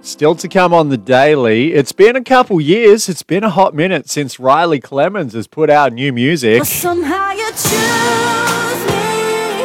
Still to come on the Daily. It's been a couple years. It's been a hot minute since Riley Clemens has put out new music. But somehow you choose me.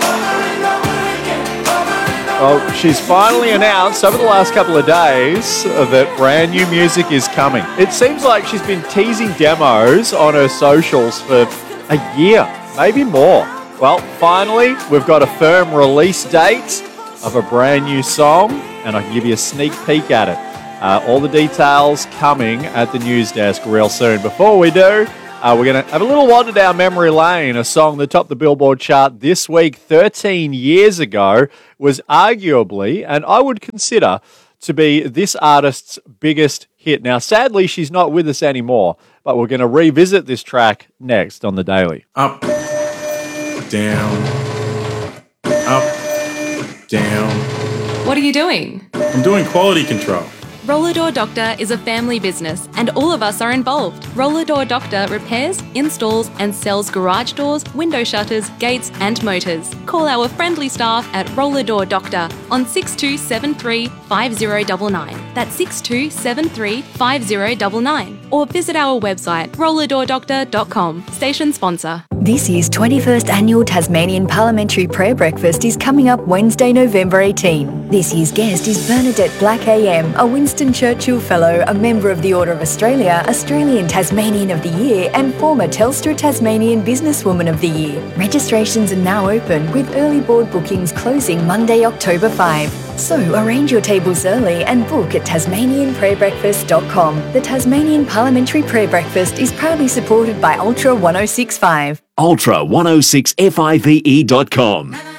Well, she's finally announced over the last couple of days that brand new music is coming. It seems like she's been teasing demos on her socials for a year, maybe more. Well, finally, we've got a firm release date of a brand new song, and I can give you a sneak peek at it. All the details coming at the news desk real soon. Before we do, we're going to have a little wander down memory lane. A song that topped the Billboard chart this week 13 years ago was arguably, and I would consider, to be this artist's biggest hit. Now, sadly, she's not with us anymore, but we're going to revisit this track next on The Daily. Up, down, up, down. What are you doing? I'm doing quality control. Roller Door Doctor is a family business and all of us are involved. Roller Door Doctor repairs, installs and sells garage doors, window shutters, gates and motors. Call our friendly staff at Roller Door Doctor on 6273 5099. That's 6273 5099. Or visit our website rollerdoordoctor.com. Station sponsor. This year's 21st Annual Tasmanian Parliamentary Prayer Breakfast is coming up Wednesday, November 18. This year's guest is Bernadette Black AM, a Winston Churchill Fellow, a member of the Order of Australia, Australian Tasmanian of the Year and former Telstra Tasmanian Businesswoman of the Year. Registrations are now open with early board bookings closing Monday, October 5. So arrange your tables early and book at tasmanianprayerbreakfast.com. The Tasmanian Parliamentary Prayer Breakfast is proudly supported by Ultra 1065. Ultra 106FIVE.com.